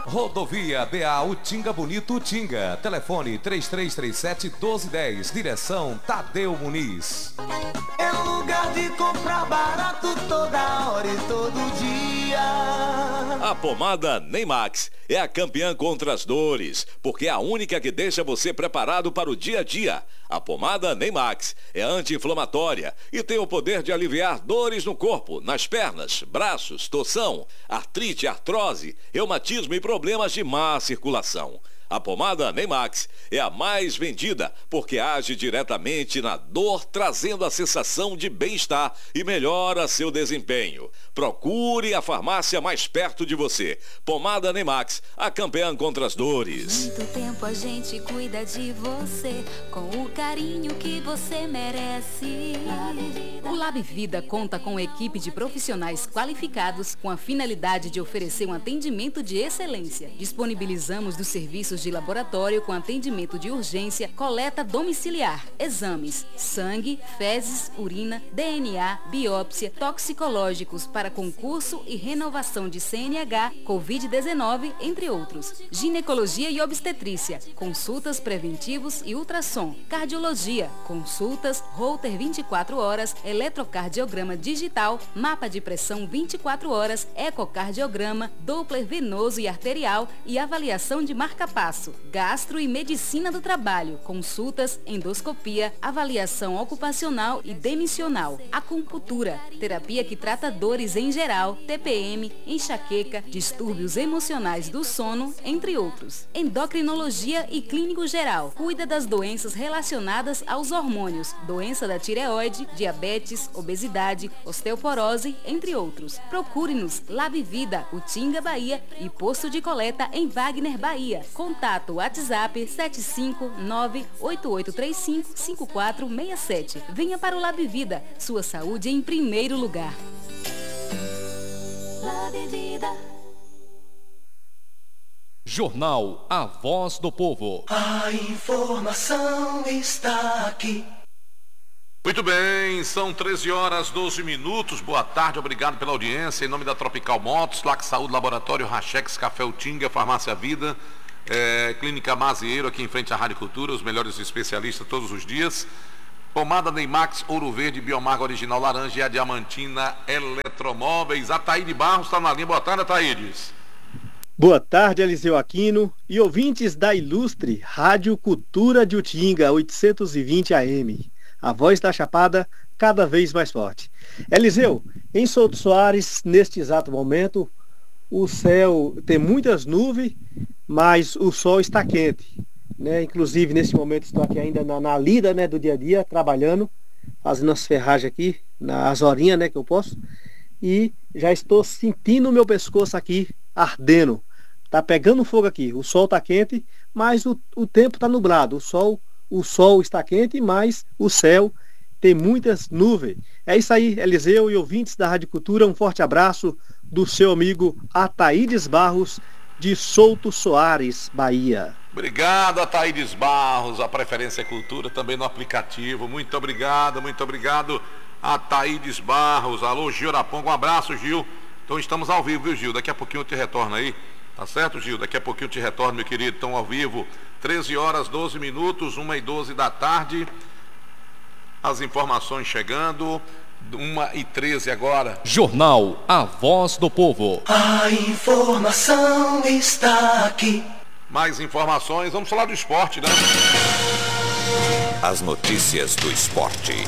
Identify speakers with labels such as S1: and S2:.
S1: Rodovia BA Utinga Bonito Utinga. Telefone 3337-1210. Direção Tadeu Muniz.
S2: É lugar de comprar barato toda hora e todo dia.
S3: A pomada Neymax é a campeã contra as dores, porque é a única que deixa você preparado para o dia a dia. A pomada Neymax é anti-inflamatória e tem o poder de aliviar dores no corpo, nas pernas, braços, torção, artrite, artrose, reumatismo e problemas de má circulação. A pomada Neymax é a mais vendida porque age diretamente na dor, trazendo a sensação de bem-estar e melhora seu desempenho. Procure a farmácia mais perto de você. Pomada Neymax, a campeã contra as dores.
S4: Muito tempo a gente cuida de você, com o carinho que você merece.
S5: O Lab Vida conta com uma equipe de profissionais qualificados com a finalidade de oferecer um atendimento de excelência. Disponibilizamos dos serviços de laboratório com atendimento de urgência, coleta domiciliar, exames, sangue, fezes, urina, DNA, biópsia, toxicológicos para concurso e renovação de CNH, Covid-19, entre outros. Ginecologia e obstetrícia, consultas preventivos e ultrassom. Cardiologia, consultas, Holter 24 horas, eletrocardiograma digital, mapa de pressão 24 horas, ecocardiograma, Doppler venoso e arterial e avaliação de marca-passo. Gastro e medicina do trabalho, consultas, endoscopia, avaliação ocupacional e demissional. Acupuntura, terapia que trata dores em geral, TPM, enxaqueca, distúrbios emocionais do sono, entre outros. Endocrinologia e clínico geral, cuida das doenças relacionadas aos hormônios, doença da tireoide, diabetes, obesidade, osteoporose, entre outros. Procure-nos Lab Vida, Utinga, Bahia e Posto de Coleta em Wagner, Bahia. Contato WhatsApp 75988355467. Venha para o Lab Vida, sua saúde em primeiro lugar.
S4: Lab Vida.
S1: Jornal A Voz do Povo.
S2: A informação está aqui.
S6: Muito bem, são 13 horas 12 minutos. Boa tarde, obrigado pela audiência. Em nome da Tropical Motos, Lac Saúde, Laboratório Rachex, Café Utinga, Farmácia Vida, Clínica Mazieiro, aqui em frente à Rádio Cultura, os melhores especialistas todos os dias. Pomada Neymax, Ouro Verde, Biomarga Original Laranja e a Diamantina Eletromóveis. Ataíde Barros está na linha. Boa tarde, Ataídes.
S7: Boa tarde, Eliseu Aquino e ouvintes da ilustre Rádio Cultura de Utinga, 820 AM. A voz da Chapada cada vez mais forte. Eliseu, em Souto Soares, neste exato momento, o céu tem muitas nuvens, mas o sol está quente, né? Inclusive, nesse momento, estou aqui ainda na lida, né, do dia a dia, trabalhando, fazendo as ferragens aqui, nas horinhas, né, que eu posso, e já estou sentindo o meu pescoço aqui ardendo. Tá pegando fogo aqui. O sol está quente, mas o tempo está nublado. O sol está quente, mas o céu tem muitas nuvens. É isso aí, Eliseu e ouvintes da Rádio Cultura. Um forte abraço do seu amigo Ataídes Barros, de Souto Soares, Bahia.
S6: Obrigado, Ataídes Barros. A Preferência Cultura também no aplicativo. Muito obrigado, Ataídes Barros. Alô, Gil Araponga. Um abraço, Gil. Então estamos ao vivo, viu, Gil? Daqui a pouquinho eu te retorno aí. Tá certo, Gil? Daqui a pouquinho eu te retorno, meu querido. Estão ao vivo, 13 horas 12 minutos, 1h12 da tarde. As informações chegando, 1h13 agora.
S1: Jornal A Voz do Povo.
S2: A informação está aqui.
S6: Mais informações, vamos falar do esporte, né?
S3: As notícias do esporte.